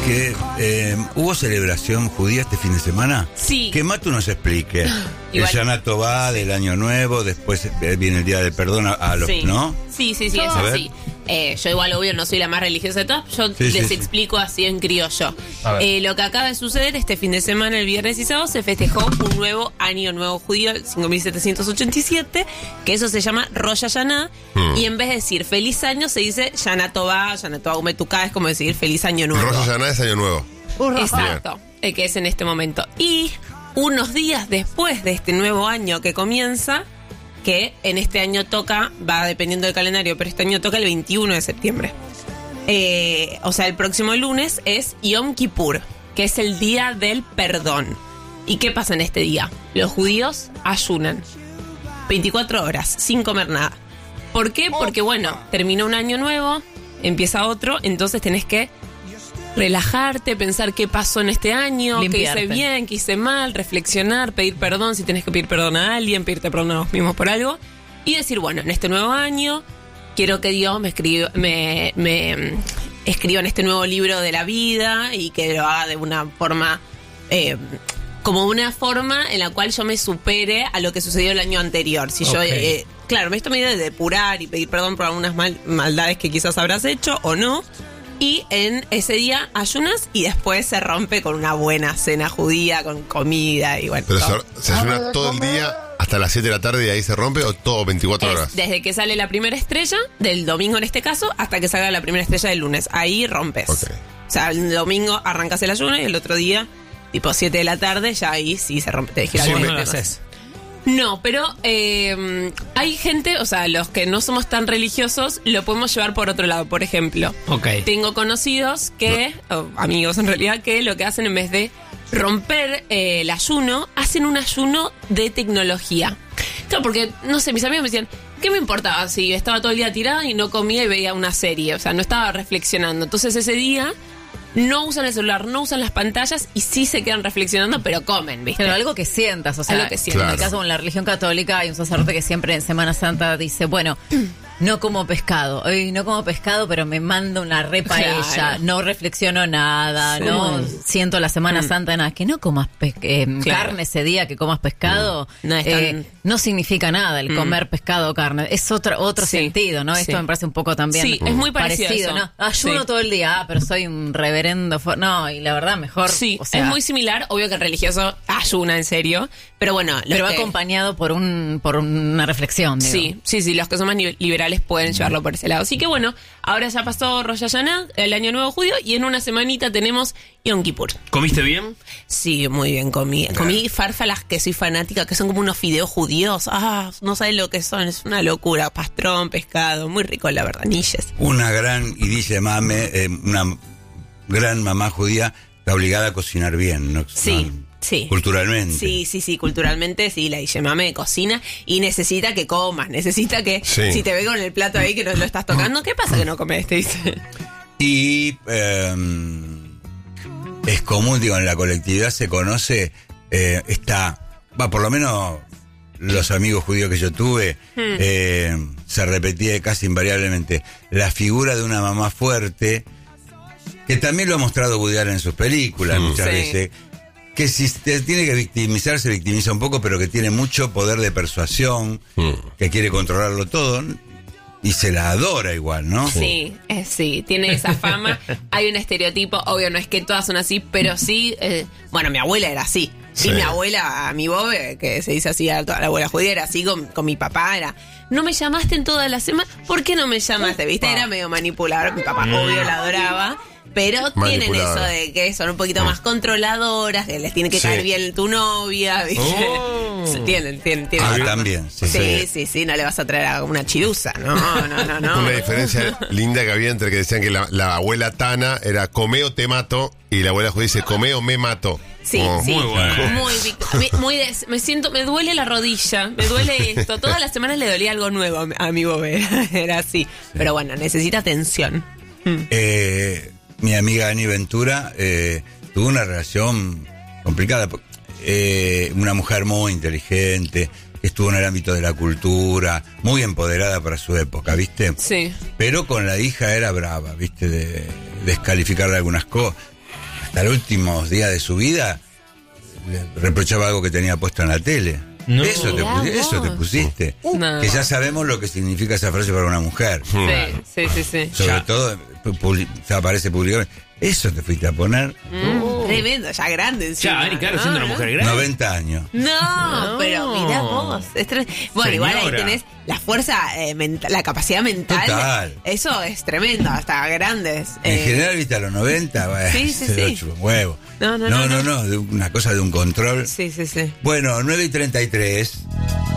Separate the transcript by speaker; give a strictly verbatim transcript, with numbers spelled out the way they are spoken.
Speaker 1: que eh, hubo celebración judía este fin de semana.
Speaker 2: Sí.
Speaker 1: Que Matu nos explique. El Shana Tová del Año Nuevo, después viene el Día del Perdón a, a los,
Speaker 2: sí.
Speaker 1: ¿no?
Speaker 2: Sí, sí, sí, es así. Eh, yo igual, obvio, no soy la más religiosa de todas, yo
Speaker 1: sí,
Speaker 2: les
Speaker 1: sí,
Speaker 2: explico sí. así en criollo. Eh, lo que acaba de suceder este fin de semana, el viernes y sábado, se festejó un nuevo año nuevo judío, el cinco mil setecientos ochenta y siete, que eso se llama Rosh Hashanah, mm. y en vez de decir feliz año, se dice Shana Tová, Shana Tová Umetuká, es como decir feliz año nuevo.
Speaker 3: Rosh Hashanah es año nuevo.
Speaker 2: Exacto, el que es en este momento. Y unos días después de este nuevo año que comienza, que en este año toca, va dependiendo del calendario, pero este año toca el veintiuno de septiembre. Eh, o sea, el próximo lunes es Yom Kippur, que es el día del perdón. ¿Y qué pasa en este día? Los judíos ayunan veinticuatro horas, sin comer nada. ¿Por qué? Porque, bueno, termina un año nuevo, empieza otro, entonces tenés que relajarte, pensar qué pasó en este año,
Speaker 4: Limpiarte.
Speaker 2: qué hice bien, qué hice mal, reflexionar, pedir perdón si tenés que pedir perdón a alguien, pedirte perdón a vos mismos por algo y decir, bueno, en este nuevo año quiero que Dios me escriba, me, me escriba en este nuevo libro de la vida y que lo haga de una forma, eh, como una forma en la cual yo me supere a lo que sucedió el año anterior. Si okay. yo, eh, claro, esto me ayuda a depurar y pedir perdón por algunas mal, maldades que quizás habrás hecho o no. Y en ese día ayunas y después se rompe con una buena cena judía, con comida y bueno.
Speaker 3: Pero se, se ayuna todo el día hasta las siete de la tarde y ahí se rompe o todo veinticuatro horas.
Speaker 2: Desde que sale la primera estrella, del domingo en este caso, hasta que salga la primera estrella del lunes. Ahí rompes. Okay. O sea, el domingo arrancas el ayuno y el otro día, tipo siete de la tarde, ya ahí sí se rompe. Te dije,
Speaker 5: sí, me haces.
Speaker 2: No, pero eh, hay gente, o sea, los que no somos tan religiosos, lo podemos llevar por otro lado. Por ejemplo,
Speaker 5: okay.
Speaker 2: tengo conocidos que, o amigos en realidad, que lo que hacen en vez de romper eh, el ayuno, hacen un ayuno de tecnología. Claro, porque, no sé, mis amigos me decían, ¿qué me importaba si estaba todo el día tirada y no comía y veía una serie? O sea, no estaba reflexionando. Entonces ese día no usan el celular, no usan las pantallas y sí se quedan reflexionando, pero comen, ¿viste?
Speaker 4: Pero algo que sientas, o sea,
Speaker 2: algo que sientas.
Speaker 4: En el caso de la religión católica hay un sacerdote que siempre en Semana Santa dice, bueno, no como pescado, hoy no como pescado, pero me mando una repa
Speaker 2: claro.
Speaker 4: ella, no reflexiono nada,
Speaker 2: sí.
Speaker 4: no siento la Semana
Speaker 2: mm.
Speaker 4: Santa nada, que no comas pe- eh,
Speaker 2: claro.
Speaker 4: carne ese día, que comas pescado,
Speaker 2: no, es tan...
Speaker 4: eh, no significa nada el
Speaker 2: mm.
Speaker 4: comer pescado o carne, es otro otro
Speaker 2: sí.
Speaker 4: sentido, ¿no? Esto
Speaker 2: sí.
Speaker 4: me parece un poco también
Speaker 2: sí, es muy parecido,
Speaker 4: parecido ¿no? Ayuno
Speaker 2: sí.
Speaker 4: todo el día, ah, pero soy un reverendo, for- no, y la verdad mejor.
Speaker 2: Sí,
Speaker 4: o sea,
Speaker 2: es muy similar, obvio que el religioso ayuna en serio, pero bueno.
Speaker 4: Pero va
Speaker 2: que...
Speaker 4: acompañado por un por una reflexión, digo.
Speaker 2: Sí, sí, sí, los que son más liberales pueden llevarlo por ese lado. Así que bueno, ahora ya pasó Rosh Hashanah, el año nuevo judío, y en una semanita tenemos Yom Kippur.
Speaker 5: ¿Comiste bien?
Speaker 2: Sí, muy bien comí. Comí farfalas que soy fanática, que son como unos fideos judíos. Ah, no sabes lo que son, es una locura. Pastrón, pescado, muy rico la verdad, Nilles.
Speaker 1: Una gran, y dice mame, eh, una gran mamá judía está obligada a cocinar bien, ¿no?
Speaker 2: Sí. Sí.
Speaker 1: Culturalmente.
Speaker 2: Sí, sí, sí, culturalmente sí, la Yemame cocina y necesita que comas, necesita que sí. si te ve con el plato ahí que no lo estás tocando, ¿qué pasa que no comes? Te dice.
Speaker 1: Y eh, es común, digo, en la colectividad se conoce, eh, está, va, por lo menos los amigos judíos que yo tuve, hmm. eh, se repetía casi invariablemente la figura de una mamá fuerte, que también lo ha mostrado Woody Allen en sus películas hmm. muchas sí. veces, que si te tiene que victimizar, se victimiza un poco, pero que tiene mucho poder de persuasión, mm. que quiere controlarlo todo, y se la adora igual, ¿no?
Speaker 2: Sí, eh, sí, tiene esa fama. Hay un estereotipo, obvio, no es que todas son así, pero sí, eh, bueno, mi abuela era así. Sí. Y mi abuela, a mi bobe, que se dice así a toda la abuela judía, era así con, con mi papá, era, no me llamaste en toda la semana, ¿por qué no me llamaste? ¿Viste? Era medio manipulador, mi papá obvio la adoraba. Pero tienen eso de que son un poquito más controladoras, que les tiene que sí. caer bien tu novia, ¿viste? Oh. Tienen, tienen, tienen.
Speaker 1: Ah, también. Sí
Speaker 2: sí, sí, sí, sí, no le vas a traer a una chirusa, no, no, no, no.
Speaker 3: Una diferencia linda que había entre que decían que la, la abuela Tana era come o te mato, y la abuela judía dice come o me mato.
Speaker 2: Sí,
Speaker 3: oh,
Speaker 2: sí,
Speaker 3: muy bueno.
Speaker 2: Muy, muy, muy de, me siento, me duele la rodilla, me duele esto. Todas las semanas le dolía algo nuevo a mi bobe, era así. Sí. Pero bueno, necesita atención.
Speaker 1: Eh... Mi amiga Ani Ventura eh, tuvo una relación complicada. Eh, una mujer muy inteligente, que estuvo en el ámbito de la cultura, muy empoderada para su época, ¿viste?
Speaker 2: Sí.
Speaker 1: Pero con la hija era brava, ¿viste? De descalificarle algunas cosas. hasta los últimos días de su vida le reprochaba algo que tenía puesto en la tele.
Speaker 5: No.
Speaker 1: Eso, te,
Speaker 2: Mirá
Speaker 1: eso te
Speaker 2: vos.
Speaker 1: pusiste.
Speaker 2: No.
Speaker 1: Que ya sabemos lo que significa esa frase para una mujer.
Speaker 2: Sí, sí, sí, sí.
Speaker 1: Sobre
Speaker 5: Ya.
Speaker 1: todo, publi- se aparece públicamente. Eso te fuiste a poner.
Speaker 2: Mm, tremendo, ya grande encima.
Speaker 5: Ya, y claro, siendo
Speaker 2: No,
Speaker 5: una
Speaker 2: no.
Speaker 5: mujer grande.
Speaker 1: noventa años.
Speaker 2: No,
Speaker 5: No.
Speaker 2: pero mirá vos. es tre- bueno, igual ahí
Speaker 5: Señora.
Speaker 2: tenés la fuerza, eh, mental, la capacidad mental.
Speaker 1: Total.
Speaker 2: Eso es tremendo, hasta grandes.
Speaker 1: En
Speaker 2: eh,
Speaker 1: general, viste, a los noventa, bueno,
Speaker 2: Sí, sí,
Speaker 1: se lo
Speaker 2: sí.
Speaker 1: chupa un huevo.
Speaker 2: No, no,
Speaker 1: no,
Speaker 2: no,
Speaker 1: no,
Speaker 2: no.
Speaker 1: no, de una cosa de un control.
Speaker 2: Sí, sí, sí.
Speaker 1: Bueno, nueve y treinta y tres.